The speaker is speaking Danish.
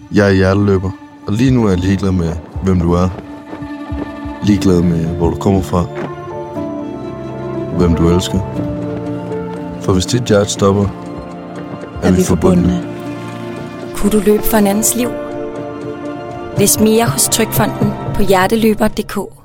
Jeg er hjerteløber, og lige nu er jeg ligeglad med, hvem du er. Ligeglad med, hvor du kommer fra. Hvem du elsker. For hvis dit hjerte stopper, er vi forbundne. Kunne du løbe for en andens liv? Læs mere hos Trygfonden på hjerteløber.dk.